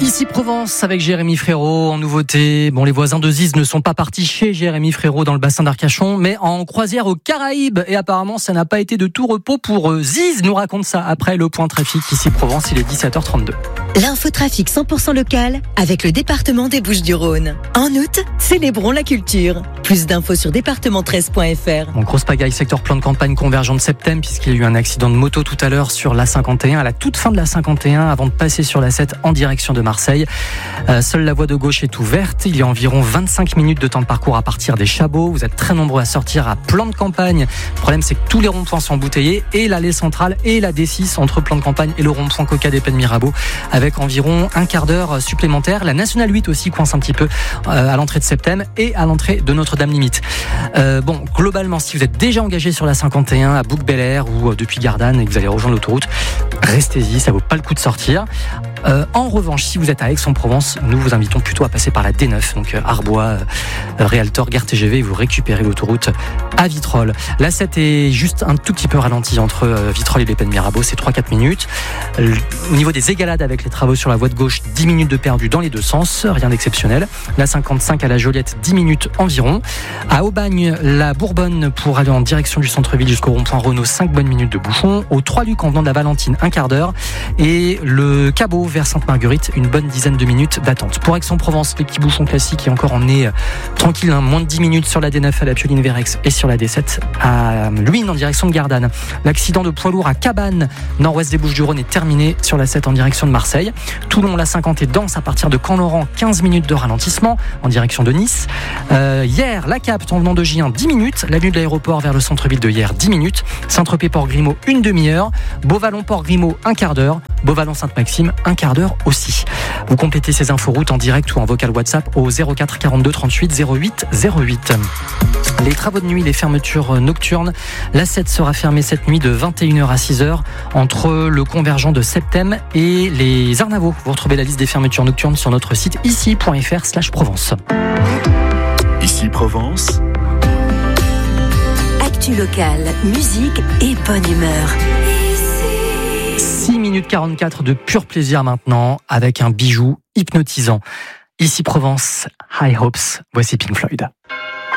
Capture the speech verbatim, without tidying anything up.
Ici Provence avec Jérémy Frérot en nouveauté. Bon, les voisins de Ziz ne sont pas partis chez Jérémy Frérot dans le bassin d'Arcachon, mais en croisière aux Caraïbes. Et apparemment, ça n'a pas été de tout repos pour Ziz. Nous raconte ça après le point trafic. Ici Provence, il est dix-sept heures trente-deux. L'infotrafic cent pour cent local avec le département des Bouches-du-Rhône. En août, célébrons la culture. Plus d'infos sur département treize point f r. En grosse pagaille, secteur plan de campagne convergent de Septem, puisqu'il y a eu un accident de moto tout à l'heure sur la cinquante et un, à la toute fin de la cinquante et un, avant de passer sur la sept en direction de Marseille. Euh, seule la voie de gauche est ouverte. Il y a environ vingt-cinq minutes de temps de parcours à partir des Chabots. Vous êtes très nombreux à sortir à plan de campagne. Le problème, c'est que tous les ronds-points sont embouteillés, et l'allée centrale et la D six entre plan de campagne et le rond-point Coca des Pennes Mirabeau, avec environ un quart d'heure supplémentaire. La nationale huit aussi coince un petit peu euh, à l'entrée de Septem et à l'entrée de Notre-Dame Limite. Euh, bon, globalement, si vous êtes déjà engagé sur la cinquante et un à Bouc-Bel-Air ou euh, depuis Gardanne et que vous allez rejoindre l'autoroute, restez-y, ça vaut pas le coup de sortir. Euh, en revanche, si vous êtes à Aix-en-Provence, nous vous invitons plutôt à passer par la D neuf, donc euh, Arbois, euh, Réaltor, Gare T G V, et vous récupérez l'autoroute à Vitrolles. La sept est juste un tout petit peu ralentie entre euh, Vitrolles et les Pennes Mirabeau, c'est trois à quatre minutes. Euh, au niveau des égalades avec les travaux sur la voie de gauche, dix minutes de perdu dans les deux sens, rien d'exceptionnel. La cinquante-cinq à la Joliette, dix minutes environ. À Aubagne, la Bourbonne pour aller en direction du centre-ville jusqu'au rond-point Renault, cinq bonnes minutes de bouchon. Au Trois-Lucs en venant de la Valentine, un quart d'heure. Et le Cabot vers Sainte-Marguerite, une bonne dizaine de minutes d'attente. Pour Aix-en-Provence, les petits bouchons classiques et encore on est euh, tranquille, hein, moins de dix minutes sur la D neuf à la Pioline vers Aix et sur la D sept à Luynes en direction de Gardanne. L'accident de poids lourd à Cabannes, nord-ouest des Bouches-du-Rhône, est terminé sur la sept en direction de Marseille. Toulon, la cinquante est dense à partir de Camp-Laurent, quinze minutes de ralentissement en direction de Nice. Euh, hier, la Capte en venant de Gien, dix minutes. L'avenue de l'aéroport vers le centre-ville de Hier, dix minutes. Saint-Tropez-Port-Grimaud, une demi-heure. Beauvallon-Port-Grimaud, un quart d'heure. Beauvallon-Sainte-Maxime, un quart d'heure aussi. Vous complétez ces inforoutes en direct ou en vocal WhatsApp au zéro quatre quarante-deux trente-huit zéro huit zéro huit. Les travaux de nuit, les fermetures nocturnes. La sept sera fermée cette nuit de vingt et une heures à six heures entre le convergent de Septem et les Arnavaux. Vous retrouvez la liste des fermetures nocturnes sur notre site ici point f r slash Provence. Ici Provence. Actu locale, musique et bonne humeur. six minutes quarante-quatre de pur plaisir maintenant avec un bijou hypnotisant. Ici Provence, High Hopes, voici Pink Floyd.